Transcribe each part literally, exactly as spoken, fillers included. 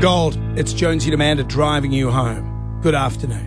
Gold, it's Jonesy and Amanda driving you home. Good afternoon.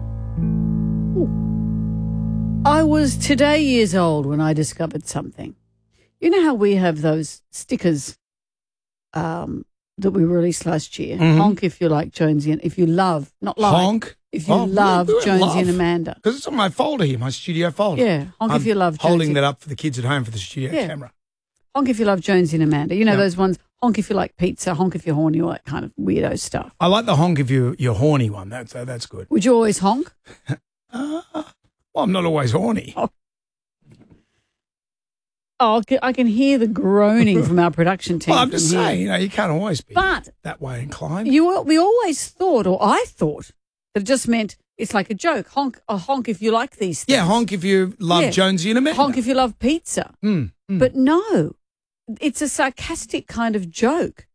I was today years old when I discovered something. You know how we have those stickers um, that we released last year? Mm-hmm. Honk if you like Jonesy and if you love, not like. Honk? If you Oh, love we- we Jonesy love. and Amanda. Because it's on my folder here, my studio folder. Yeah, honk I'm if you love holding Jonesy. that up for the kids at home for the studio Yeah. camera. Honk if you love Jonesy and Amanda. You know Yeah. those ones, honk if you like pizza, honk if you're horny, all that kind of weirdo stuff. I like the honk if you, you're horny one. That's, uh, that's good. Would you always honk? Uh, well, I'm not always horny. Oh. Oh, I can hear the groaning from our production team. Well, I'm from just here. saying, you know, you can't always be But that way inclined. You, we always thought, or I thought, that it just meant it's like a joke. Honk, a honk if you like these things. Yeah, honk if you love Yeah. Jonesy and Amanda. Honk if you love pizza. Mm, mm. But no, it's a sarcastic kind of joke.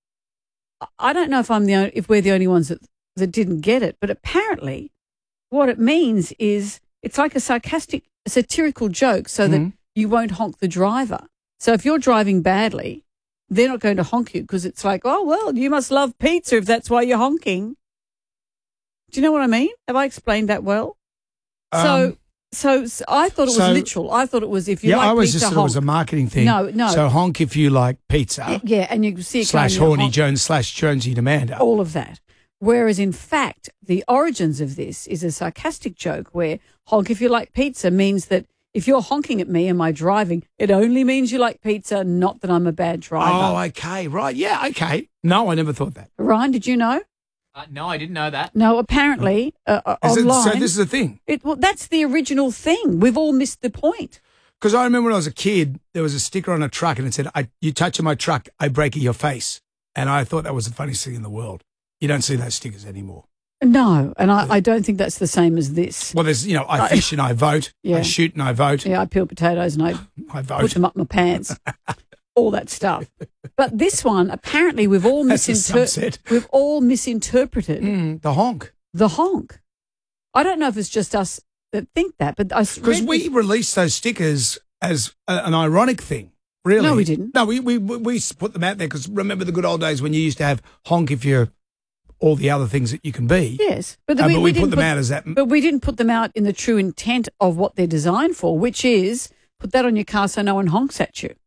I- I don't know if I'm the only, if we're the only ones that, that didn't get it, but apparently, what it means is it's like a sarcastic, satirical joke, so that Mhm. you won't honk the driver. So if you're driving badly, they're not going to honk you because it's like, oh well, you must love pizza if that's why you're honking. Do you know what I mean? Have I explained that well? so, Um, so, so I thought it was so- literal. I thought it was if you yeah, like I was pizza, just thought it honk. was a marketing thing. No, no. So honk if you like pizza. Yeah, and you can see it slash kind of horny honk, Jones slash Jonesy and Amanda. all of that. Whereas in fact, the origins of this is a sarcastic joke where honk if you like pizza means that if you're honking at me and my driving, it only means you like pizza, not that I'm a bad driver. Oh, okay, right. Yeah, okay. No, I never thought that. Ryan, did you know? Uh, no, I didn't know that. No, apparently uh, uh, Is it- online. so this is the thing. It, well, that's the original thing. We've all missed the point. Because I remember when I was a kid, there was a sticker on a truck and it said, I, you touch my truck, I break your face. And I thought that was the funniest thing in the world. You don't see those stickers anymore. No, and I, I don't think that's the same as this. Well, there's, you know, I fish and I vote. Yeah. I shoot and I vote. Yeah, I peel potatoes and I I put vote. them up my pants, all that stuff. But this one, apparently, we've all That's a misinterpreted. subset. We've all misinterpreted Mm, the honk. the honk. I don't know if it's just us that think that, but I Because read we this- released those stickers as a, an ironic thing. Really? No, we didn't. No, we we we we put them out there because remember the good old days when you used to have honk if you're all the other things that you can be. yes, but, Uh, we, but we we didn't put them out as that. But we didn't put them out in the true intent of what they're designed for, which is put that on your car so no one honks at you.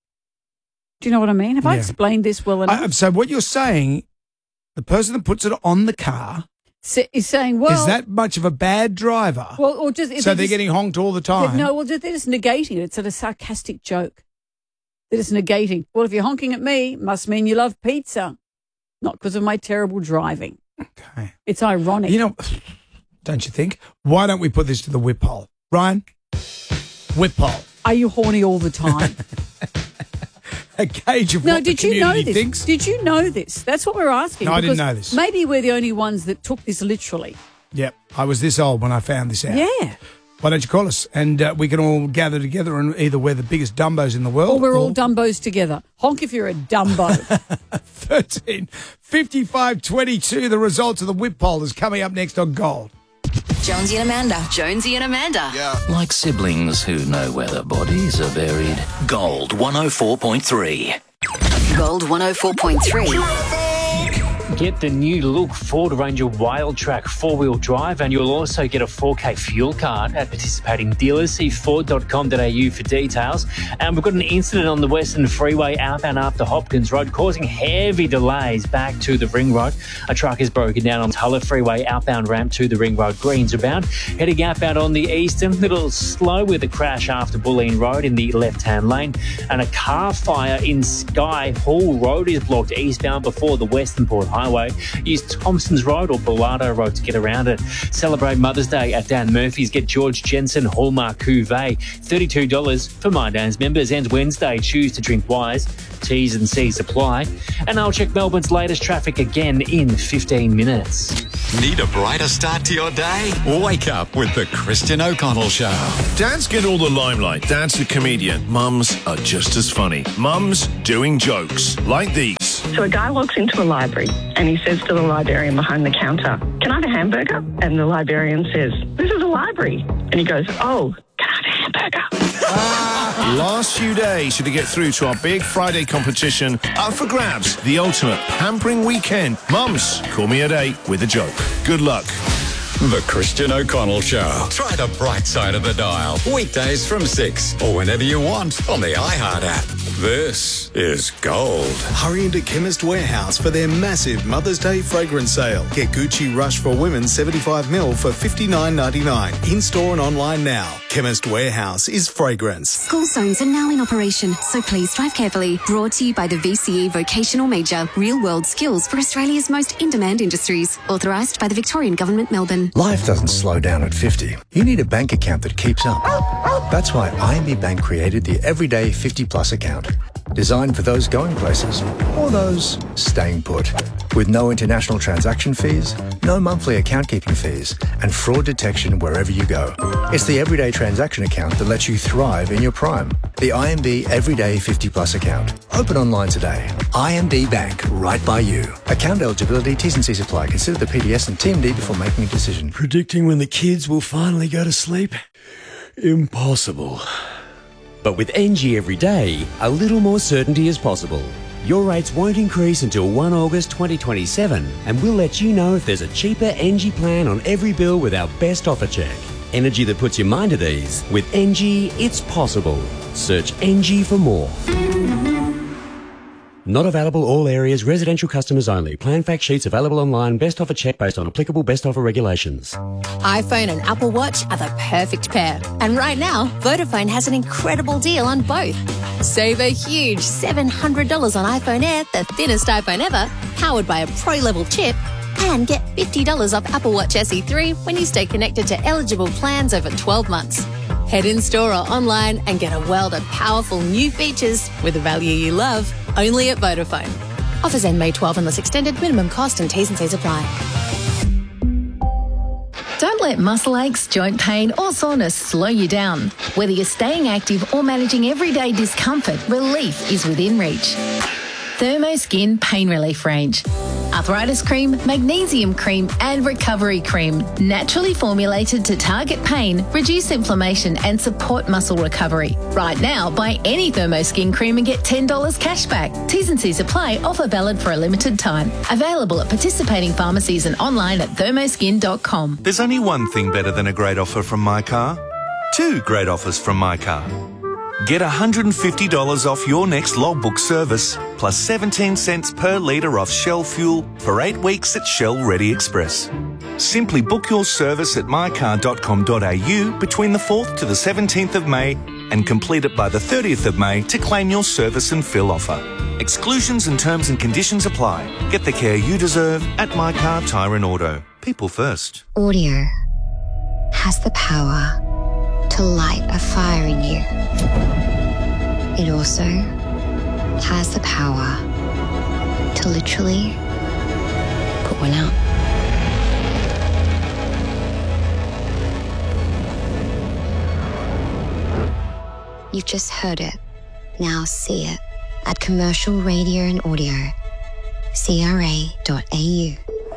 Do you know what I mean? Have I Yeah. explained this well enough? I, so what you're saying, the person that puts it on the car S- is saying, well, is that much of a bad driver? well, or just so they're just- getting honked all the time. No, well, they're just negating it. It's a sarcastic joke. They're just negating. Well, if you're honking at me, must mean you love pizza, not because of my terrible driving. Okay. It's ironic. You know, don't you think? Why don't we put this to the whip poll? Ryan? Whip poll. Are you horny all the time? A gauge of No, what the did you know community this? thinks. Did you know this? That's what we're asking. No, I didn't because know this. Maybe we're the only ones that took this literally. Yep. I was this old when I found this out. Yeah. Why don't you call us? And uh, we can all gather together and either we're the biggest Dumbos in the world Or we're all Dumbos together. Honk if you're a Dumbo. thirteen fifty-five twenty-two. The results of the whip poll is coming up next on Gold. Jonesy and Amanda. Jonesy and Amanda. Like siblings who know where their bodies are buried. Gold one oh four point three. Gold one oh four point three. Get the new look Ford Ranger Wildtrak four-wheel drive, and you'll also get a four K fuel card at participating dealers. See ford dot com dot a u for details. And we've got an incident on the Western Freeway outbound after Hopkins Road, causing heavy delays back to the Ring Road. A truck is broken down on Tulla Freeway outbound ramp to the Ring Road. Greens are bound. Heading outbound on the Eastern, little slow with a crash after Bulleen Road in the left-hand lane. And a car fire in Sky Hall Road is blocked eastbound before the Western Port Highway. Use Thompson's Road or Bellado Road to get around it. Celebrate Mother's Day at Dan Murphy's. Get George Jensen Hallmark Cuvée. thirty-two dollars for My Dan's members. Ends Wednesday. Choose to drink wise. T's and C's apply. And I'll check Melbourne's latest traffic again in fifteen minutes. Need a brighter start to your day? Wake up with the Christian O'Connell Show. Dads get all the limelight. Dad's the comedian. Mums are just as funny. Mums doing jokes like these. So a guy walks into a library and he says to the librarian behind the counter, "Can I have a hamburger?" And the librarian says, "This is a library." And he goes, "Oh, can I have a hamburger?" Last few days to get through to our big Friday competition up for grabs. The ultimate pampering weekend. Mums, call me at eight with a joke. Good luck. The Christian O'Connell Show. Try the bright side of the dial. Weekdays from six or whenever you want on the iHeart app. This is gold. Hurry into Chemist Warehouse for their massive Mother's Day fragrance sale. Get Gucci Rush for Women seventy-five mil for fifty-nine ninety-nine. In-store and online now. Chemist Warehouse is fragrance. School zones are now in operation, so please drive carefully. Brought to you by the V C E Vocational Major. Real-world skills for Australia's most in-demand industries. Authorised by the Victorian Government, Melbourne. Life doesn't slow down at fifty. You need a bank account that keeps up. That's why I M B Bank created the Everyday fifty plus account. Designed for those going places or those staying put. With no international transaction fees, no monthly account keeping fees, and fraud detection wherever you go. It's the Everyday transaction account that lets you thrive in your prime. The I M B Everyday fifty plus account. Open online today. I M B Bank, right by you. Account eligibility, T's and C's apply. Consider the P D S and T M D before making a decision. Predicting when the kids will finally go to sleep? Impossible. But with N G Everyday, a little more certainty is possible. Your rates won't increase until the first of August twenty twenty-seven, and we'll let you know if there's a cheaper N G plan on every bill with our best offer check. Energy that puts your mind at ease. With N G, it's possible. Search N G for more. Not available all areas, residential customers only. Plan fact sheets available online. Best offer check based on applicable best offer regulations. iPhone and Apple Watch are the perfect pair. And right now, Vodafone has an incredible deal on both. Save a huge seven hundred dollars on iPhone Air, the thinnest iPhone ever, powered by a pro-level chip, and get fifty dollars off Apple Watch S E three when you stay connected to eligible plans over twelve months. Head in store or online and get a world of powerful new features with the value you love, only at Vodafone. Offers end May twelfth unless extended. Minimum cost and T's and C's apply. Don't let muscle aches, joint pain or soreness slow you down. Whether you're staying active or managing everyday discomfort, relief is within reach. Thermoskin Pain Relief Range. Arthritis cream, magnesium cream and recovery cream. Naturally formulated to target pain, reduce inflammation and support muscle recovery. Right now, buy any Thermoskin cream and get ten dollars cash back. T's and C's apply. Offer valid for a limited time. Available at participating pharmacies and online at thermoskin dot com. There's only one thing better than a great offer from My Car. Two great offers from My Car. Get one hundred fifty dollars off your next logbook service, plus seventeen cents per litre off Shell fuel for eight weeks at Shell Ready Express. Simply book your service at my car dot com dot a u between the fourth to the seventeenth of May and complete it by the thirtieth of May to claim your service and fill offer. Exclusions and terms and conditions apply. Get the care you deserve at My Car Tyre and Auto. People first. Audio has the power to light a fire in you. It also has the power to literally put one out. You've just heard it. Now see it at Commercial Radio and Audio. C R A dot A U.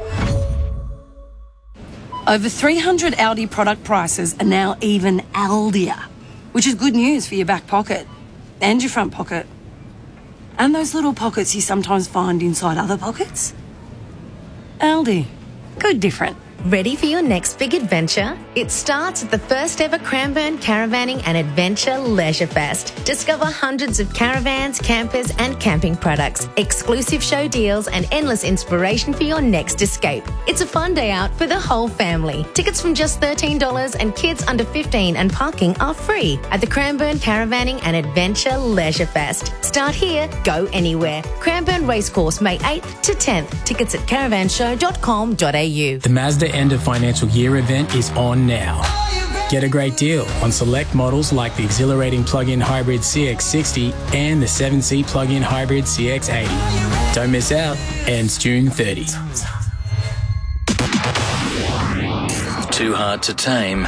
Over three hundred Aldi product prices are now even Aldier, which is good news for your back pocket and your front pocket. And those little pockets you sometimes find inside other pockets. Aldi. Good different. Ready for your next big adventure? It starts at the first ever Cranbourne Caravanning and Adventure Leisure Fest. Discover hundreds of caravans, campers and camping products, exclusive show deals and endless inspiration for your next escape. It's a fun day out for the whole family. Tickets from just thirteen dollars and kids under fifteen and parking are free at the Cranbourne Caravanning and Adventure Leisure Fest. Start here, go anywhere. Cranbourne Racecourse, May eighth to tenth. Tickets at caravan show dot com dot a u. The Mazda end of financial year event is on now. Get a great deal on select models like the exhilarating plug-in hybrid C X sixty and the seven seat plug-in hybrid C X eighty. Don't miss out. Ends June thirtieth. Too hard to tame.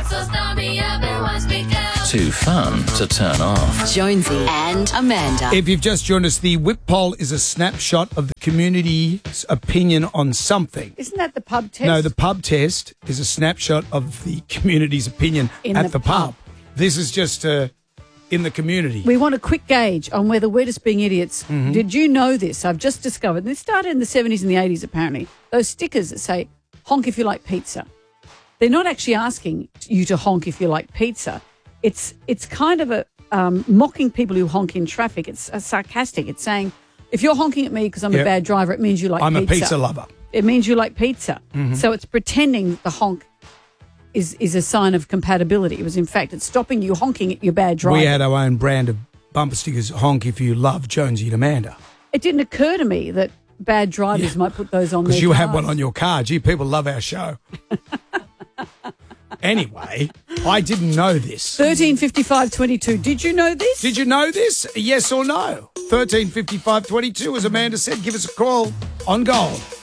Too fun to turn off. Jonesy and Amanda. If you've just joined us, the Whip poll is a snapshot of the community's opinion on something. Isn't that the pub test? No, the pub test is a snapshot of the community's opinion In at the the, pub. pub. This is just a in the community. We want a quick gauge on whether we're just being idiots. Mhm. Did you know this? I've just discovered. This started in the seventies and the eighties, apparently. Those stickers that say, honk if you like pizza. They're not actually asking you to honk if you like pizza. It's it's kind of a um, mocking people who honk in traffic. It's uh, sarcastic. It's saying, if you're honking at me because I'm Yep. a bad driver, it means you like I'm pizza. a pizza lover. It means you like pizza. Mhm. So it's pretending the honk is is a sign of compatibility. It was, in fact, it's stopping you honking at your bad driver. We had our own brand of bumper stickers, honk if you love Jonesy and Amanda. It didn't occur to me that bad drivers might put those on their Because you cars. had one on your car. Gee, people love our show. Anyway, I didn't know this. thirteen fifty-five twenty-two. Did you know this? Did you know this? Yes or no? thirteen fifty-five twenty-two, as Amanda said, give us a call on Gold.